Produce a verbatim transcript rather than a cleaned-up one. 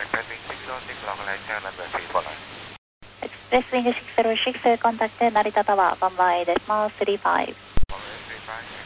Express Wing six zero six, contact Narita Tower, one one eight decimal three five.